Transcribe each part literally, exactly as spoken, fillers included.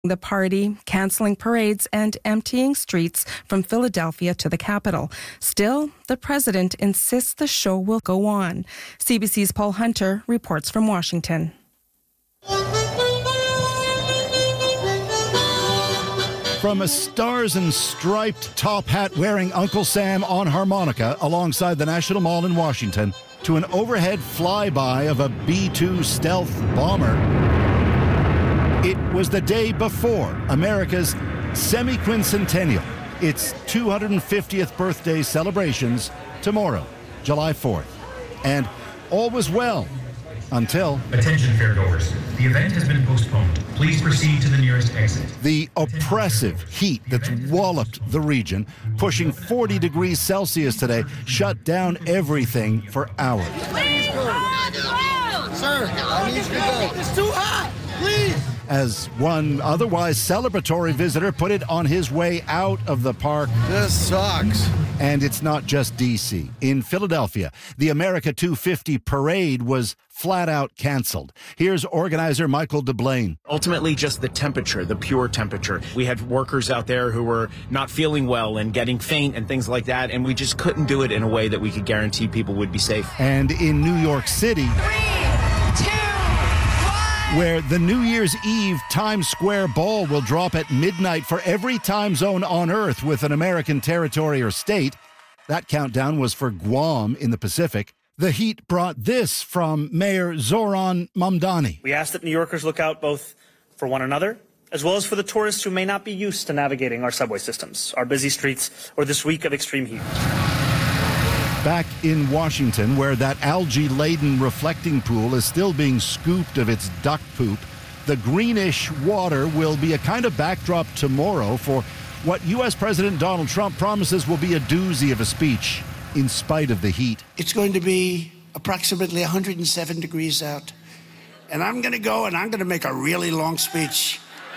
the party, canceling parades and emptying streets from Philadelphia to the capital. Still, the president insists the show will go on. C B C's Paul Hunter reports from Washington. From a stars and striped top hat wearing Uncle Sam on harmonica alongside the National Mall in Washington to an overhead flyby of a B two stealth bomber, it was the day before America's semi-quincentennial, its two hundred fiftieth birthday celebrations tomorrow, July fourth. And all was well until... Attention, fairgoers. The event has been postponed. Please proceed to the nearest exit. The oppressive heat that's walloped the region, pushing forty degrees Celsius today, shut down everything for hours. Please go. Sir, I need you to go. It's too hot. Please. As one otherwise celebratory visitor put it on his way out of the park. This sucks. And it's not just D C. In Philadelphia, the America two fifty parade was flat out canceled. Here's organizer Michael DeBlane. Ultimately, just the temperature, the pure temperature. We had workers out there who were not feeling well and getting faint and things like that, and we just couldn't do it in a way that we could guarantee people would be safe. And in New York City... Three, two, where the New Year's Eve Times Square ball will drop at midnight for every time zone on Earth with an American territory or state. That countdown was for Guam in the Pacific. The heat brought this from Mayor Zoran Mamdani. We ask that New Yorkers look out both for one another as well as for the tourists who may not be used to navigating our subway systems, our busy streets, or this week of extreme heat. Back in Washington, where that algae-laden reflecting pool is still being scooped of its duck poop, the greenish water will be a kind of backdrop tomorrow for what U S President Donald Trump promises will be a doozy of a speech, in spite of the heat. It's going to be approximately one hundred seven degrees out, and I'm going to go and I'm going to make a really long speech,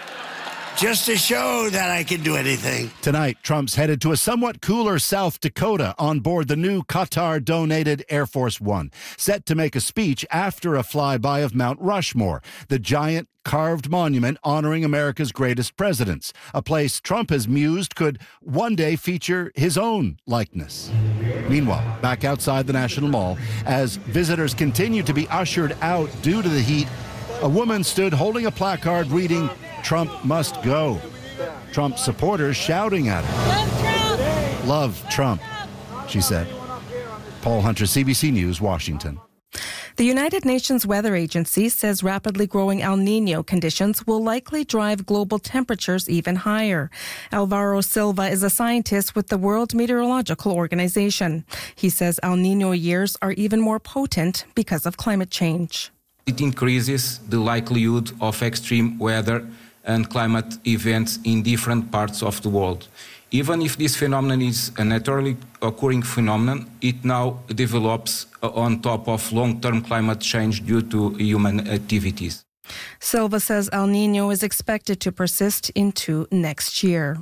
just to show that I can do anything. Tonight, Trump's headed to a somewhat cooler South Dakota on board the new Qatar-donated Air Force One, set to make a speech after a flyby of Mount Rushmore, the giant carved monument honoring America's greatest presidents, a place Trump has mused could one day feature his own likeness. Meanwhile, back outside the National Mall, as visitors continue to be ushered out due to the heat, a woman stood holding a placard reading, "Trump must go." Trump supporters shouting at her. Love Trump! Love Trump, she said. Paul Hunter, C B C News, Washington. The United Nations Weather Agency says rapidly growing El Niño conditions will likely drive global temperatures even higher. Alvaro Silva is a scientist with the World Meteorological Organization. He says El Niño years are even more potent because of climate change. It increases the likelihood of extreme weather and climate events in different parts of the world. Even if this phenomenon is a naturally occurring phenomenon, it now develops on top of long-term climate change due to human activities. Silva says El Niño is expected to persist into next year.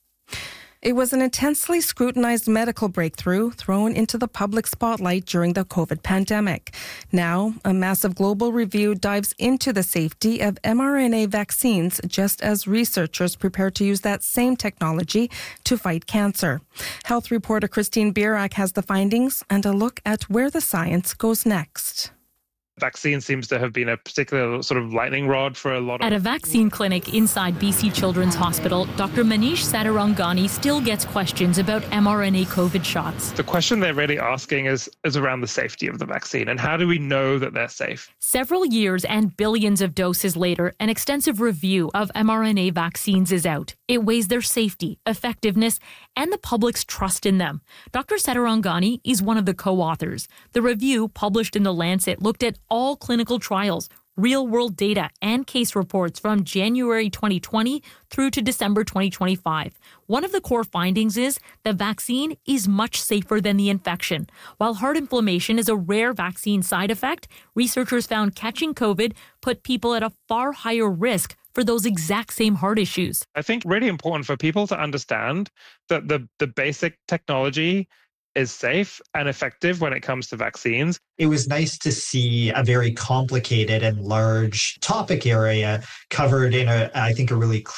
It was an intensely scrutinized medical breakthrough thrown into the public spotlight during the COVID pandemic. Now, a massive global review dives into the safety of mRNA vaccines just as researchers prepare to use that same technology to fight cancer. Health reporter Christine Birak has the findings and a look at where the science goes next. Vaccine seems to have been a particular sort of lightning rod for a lot of... At a vaccine clinic inside B C Children's Hospital, Doctor Manish Satarangani still gets questions about mRNA COVID shots. The question they're really asking is, is around the safety of the vaccine and how do we know that they're safe? Several years and billions of doses later, an extensive review of mRNA vaccines is out. It weighs their safety, effectiveness, and the public's trust in them. Doctor Satarangani is one of the co-authors. The review, published in The Lancet, looked at all clinical trials, real-world data, and case reports from January twenty twenty through to December twenty twenty-five. One of the core findings is the vaccine is much safer than the infection. While heart inflammation is a rare vaccine side effect, researchers found catching COVID put people at a far higher risk for those exact same heart issues. I think really important for people to understand that the, the basic technology is safe and effective when it comes to vaccines. It was nice to see a very complicated and large topic area covered in a, I think, a really clear